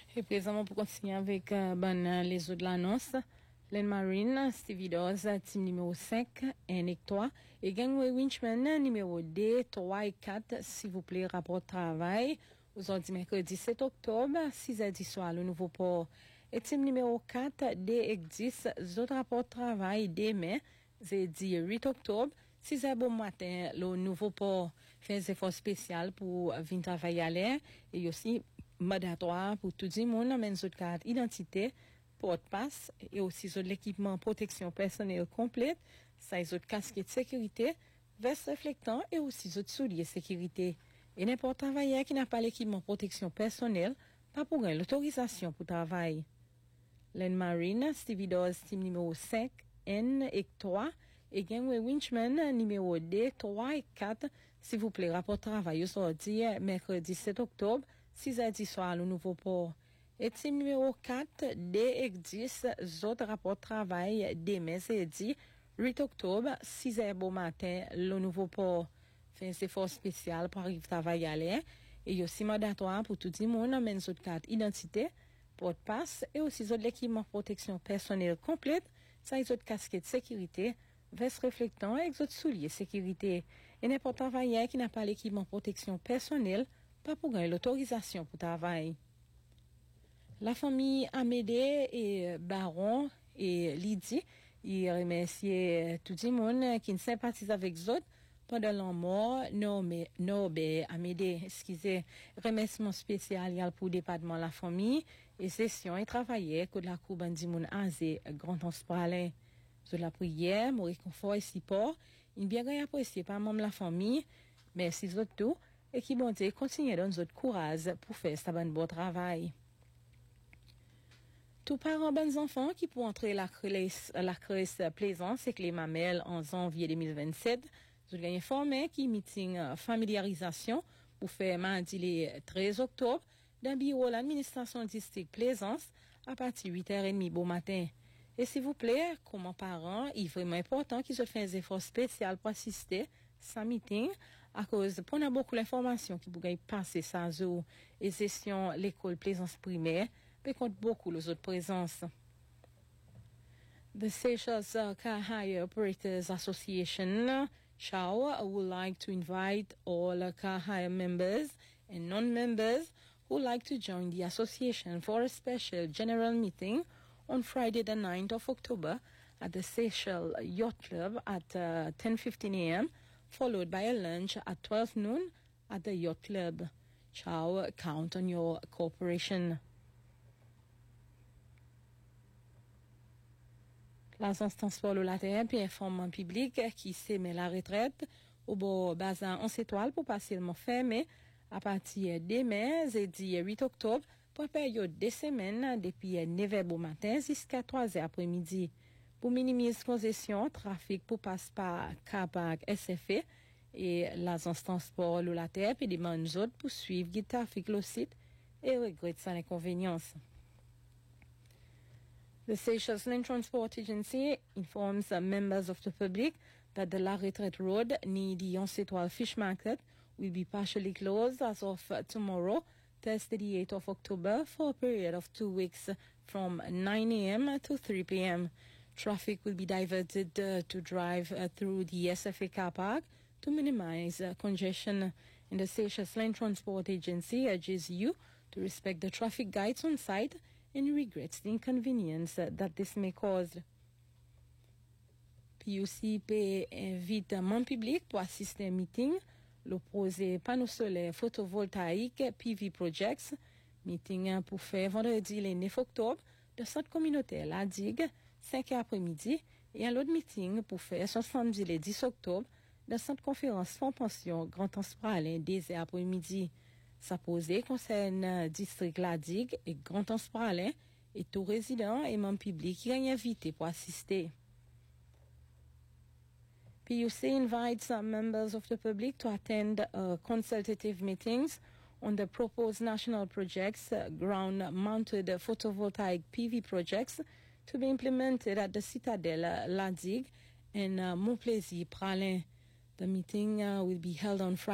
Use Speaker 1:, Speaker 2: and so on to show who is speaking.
Speaker 1: Et présentement, pour continuer avec les autres de l'annonce, Len Marine, Stevie Dawes, team numéro 5, Nick 3, et Gangway Winchman, numéro 2, 3 et 4, s'il vous plaît, rapport de travail, aujourd'hui, mercredi 7 octobre, 6h du soir, le nouveau port. Et team numéro 4, D et 10, autres rapports de travail, demain, jeudi 8 octobre, 6h bon matin, le nouveau port fait un effort spécial pour venir travailler à l'air, et aussi, mandatoire pour tout le monde, même autres cartes identité, porte-passe et aussi de l'équipement protection personnelle complète, ça les autres casquettes de sécurité, veste réflectant et aussi autres souliers sécurité. Et n'importe travailleur qui n'a pas l'équipement protection personnelle, pas pour gagner l'autorisation pour travailler. Len Marine, Stevie Dawes, team numéro 5, N et 3, et Gangway Winchman, numéro 2, 3 et 4, s'il vous plaît, rapport de travail aujourd'hui, mercredi 7 octobre, 6h du soir, le nouveau port. Et team numéro 4, D et 10, autres rapports de travail, demain, jeudi, 8 octobre, 6h bon matin, le nouveau port. Fait un effort spécial pour arriver à travailler à l'air. Et aussi mandatoire pour tout le monde, même autres cartes identité, porte-passe, et aussi autres l'équipement protection personnelle complète, ça les autres casquettes de sécurité, veste réflectant et autres souliers sécurité. Et n'importe travailleur qui n'a pas l'équipement protection personnelle, pas pour gagner l'autorisation pour travailler. La famille Amédée et Baron et Lydie, ils remercient tout le monde qui sympathise avec eux pendant la mort Norbert Amédée. Excusez, remerciement spécial pour le département de la famille et session et travailler que la Cour Bandimoun Azé, Grand Transparent. De la prière, mon réconfort et support, il bien apprécié par membres de la famille. Merci tout. Et qui bon Dieu continue dans notre courage pour faire ce bon travail. Tous parents bons enfants qui pourront entrer la crèche Plaisance et les mamelles en janvier 2027, je vais informer qui meeting familiarisation pour faire mardi le 13 octobre dans le bureau de l'administration district Plaisance à partir de 8h30 bon matin. Et s'il vous plaît, comme parents, il est vraiment important qu'ils se fassent un effort spécial pour assister à meeting à cause qu'on a beaucoup d'informations qui pourraient passer ça jour et session l'école Plaisance primaire mais compte beaucoup les autres présences. The Seychelles Car Hire Operators Association SHAO would like to invite all car hire members and non-members who would like to join the association for a special general meeting on Friday the 9th of October at the Seychelles Yacht Club at 10:15 a.m., followed by a lunch at 12 noon at the Yacht Club. SHAO count on your cooperation. L'agence transport le latin puis informant public qui s'émet la retraite au bord bazin 11 étoiles pour partiellement fermé à partir demain, jeudi 8 octobre, pour une période de semaines depuis 9h au matin jusqu'à 3h après-midi. Pour minimiser congestion, trafic pour passer par Car-Park SFE et l'agence transport le latin puis demande aux autres pour suivre le trafic le site et regrette sans inconvénience. The Seychelles Land Transport Agency informs members of the public that the La Retraite Road near the 11 Étoiles Fish Market will be partially closed as of tomorrow, Thursday the 8th of October, for a period of 2 weeks from 9 a.m. to 3 p.m. Traffic will be diverted to drive through the SFA car park to minimize congestion. And the Seychelles Land Transport Agency urges you to respect the traffic guides on site and regrets the inconvenience that this may cause. PUCP invite mon public pour assister à un meeting, le projet panneau solaire photovoltaïque PV Projects, meeting pour faire vendredi le 9 octobre de centre communautaire La Digue, 5h après-midi, et un autre meeting pour faire son samedi le 10 octobre de centre conférence Fonds Pension Grand Transparent 10h après-midi. Sa posée concerne district La Digue et Grand Transparent et tout résident et membres publics qui gagnent invité pour assister. PUC invites members of the public to attend consultative meetings on the proposed national projects, ground-mounted photovoltaic PV projects to be implemented at the Citadel La Digue and Montplaisir Pralin. The meeting will be held on Friday.